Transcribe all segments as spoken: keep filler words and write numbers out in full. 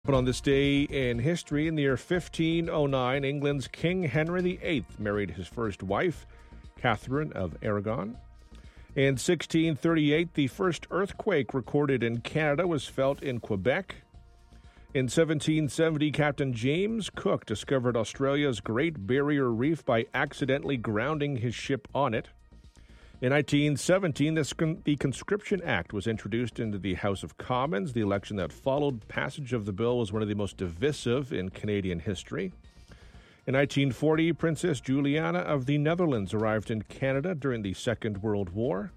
But on this day in history, in the year fifteen oh nine, England's King Henry the Eighth married his first wife, Catherine of Aragon. In sixteen thirty-eight, the first earthquake recorded in Canada was felt in Quebec. In seventeen seventy, Captain James Cook discovered Australia's Great Barrier Reef by accidentally grounding his ship on it. In nineteen seventeen, the Conscription Act was introduced into the House of Commons. The election that followed passage of the bill was one of the most divisive in Canadian history. In nineteen forty, Princess Juliana of the Netherlands arrived in Canada during the Second World War.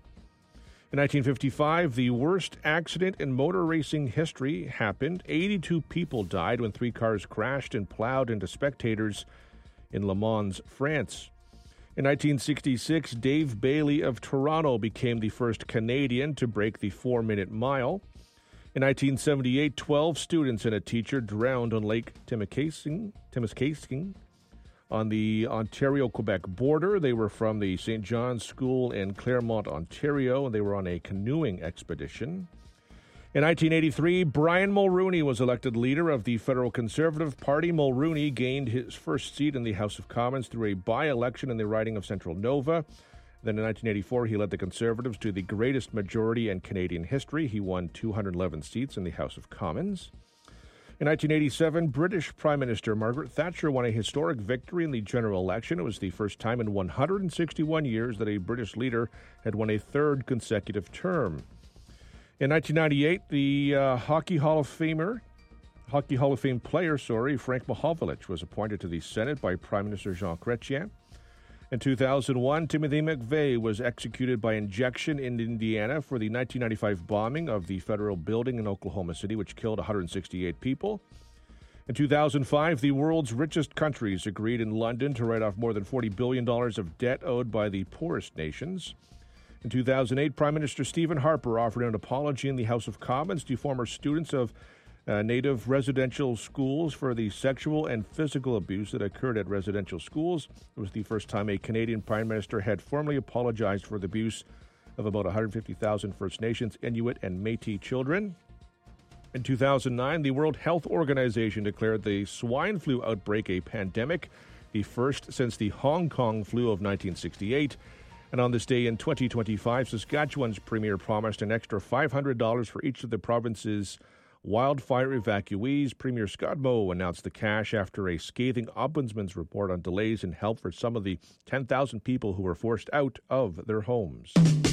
In nineteen fifty-five, the worst accident in motor racing history happened. eighty-two people died when three cars crashed and plowed into spectators in Le Mans, France. In nineteen sixty-six, Dave Bailey of Toronto became the first Canadian to break the four-minute mile. In nineteen seventy-eight, twelve students and a teacher drowned on Lake Timiskaming, Timiskaming on the Ontario-Quebec border. They were from the Saint John's School in Claremont, Ontario, and they were on a canoeing expedition. In nineteen eighty-three, Brian Mulroney was elected leader of the Federal Conservative Party. Mulroney gained his first seat in the House of Commons through a by-election in the riding of Central Nova. Then in nineteen eighty-four, he led the Conservatives to the greatest majority in Canadian history. He won two hundred eleven seats in the House of Commons. In nineteen eighty-seven, British Prime Minister Margaret Thatcher won a historic victory in the general election. It was the first time in one hundred sixty-one years that a British leader had won a third consecutive term. In nineteen ninety-eight, the uh, Hockey Hall of Famer, Hockey Hall of Fame player, sorry, Frank Mahovlich was appointed to the Senate by Prime Minister Jean Chrétien. In two thousand one, Timothy McVeigh was executed by injection in Indiana for the nineteen ninety-five bombing of the federal building in Oklahoma City, which killed one hundred sixty-eight people. In two thousand five, the world's richest countries agreed in London to write off more than forty billion dollars of debt owed by the poorest nations. In two thousand eight, Prime Minister Stephen Harper offered an apology in the House of Commons to former students of uh, native residential schools for the sexual and physical abuse that occurred at residential schools. It was the first time a Canadian Prime Minister had formally apologized for the abuse of about one hundred fifty thousand First Nations, Inuit, and Métis children. In two thousand nine, the World Health Organization declared the swine flu outbreak a pandemic, the first since the Hong Kong flu of nineteen sixty-eight. And on this day in twenty twenty-five, Saskatchewan's premier promised an extra five hundred dollars for each of the province's wildfire evacuees. Premier Scott Moe announced the cash after a scathing ombudsman's report on delays in help for some of the ten thousand people who were forced out of their homes.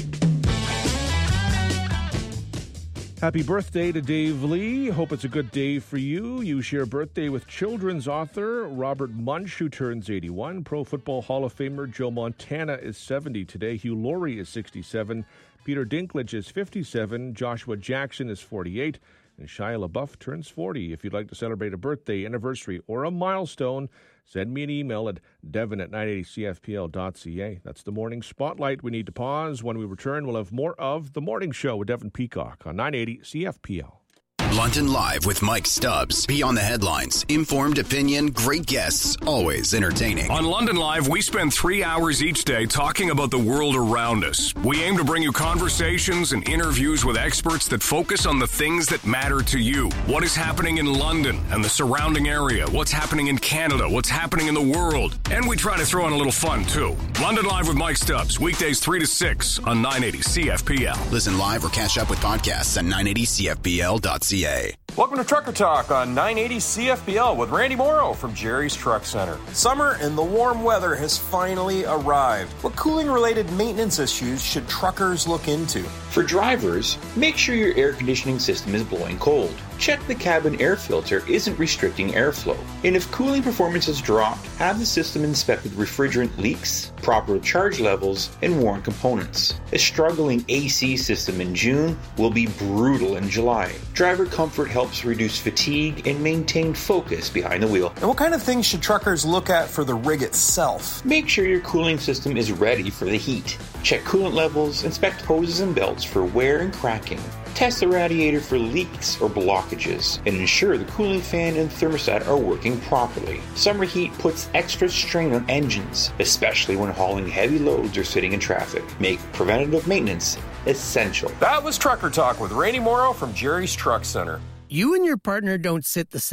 Happy birthday to Dave Lee. Hope it's a good day for you. You share birthday with children's author Robert Munsch, who turns eighty-one. Pro Football Hall of Famer Joe Montana is seventy today. Hugh Laurie is sixty-seven. Peter Dinklage is fifty-seven. Joshua Jackson is forty-eight. And Shia LaBeouf turns forty. If you'd like to celebrate a birthday, anniversary, or a milestone, send me an email at devon at nine eighty c f p l dot c a. That's the Morning Spotlight. We need to pause. When we return, we'll have more of The Morning Show with Devon Peacock on nine eighty C F P L. London Live with Mike Stubbs. Beyond the headlines. Informed opinion, great guests, always entertaining. On London Live, we spend three hours each day talking about the world around us. We aim to bring you conversations and interviews with experts that focus on the things that matter to you. What is happening in London and the surrounding area? What's happening in Canada? What's happening in the world? And we try to throw in a little fun, too. London Live with Mike Stubbs. Weekdays three to six on nine eighty C F P L. Listen live or catch up with podcasts at nine eighty c f p l dot c a. Welcome to Trucker Talk on nine eighty C F P L with Randy Morrow from Jerry's Truck Center. Summer and the warm weather has finally arrived. What cooling-related maintenance issues should truckers look into? For drivers, make sure your air conditioning system is blowing cold. Check the cabin air filter isn't restricting airflow. And if cooling performance has dropped, have the system inspected with refrigerant leaks, proper charge levels, and worn components. A struggling A C system in June will be brutal in July. Driver comfort helps reduce fatigue and maintain focus behind the wheel. And what kind of things should truckers look at for the rig itself? Make sure your cooling system is ready for the heat. Check coolant levels, inspect hoses and belts for wear and cracking. Test the radiator for leaks or blockages, and ensure the cooling fan and thermostat are working properly. Summer heat puts extra strain on engines, especially when hauling heavy loads or sitting in traffic. Make preventative maintenance essential. That was Trucker Talk with Randy Morrow from Jerry's Truck Center. You and your partner don't sit the